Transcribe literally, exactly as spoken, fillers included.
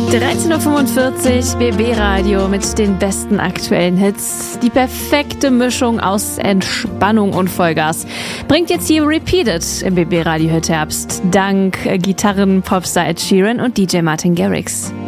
dreizehn Uhr fünfundvierzig, B B Radio mit den besten aktuellen Hits. Die perfekte Mischung aus Entspannung und Vollgas bringt jetzt hier Repeated im B B Radio Hit Herbst. Dank Gitarren, Popstar Ed Sheeran und D J Martin Garrix.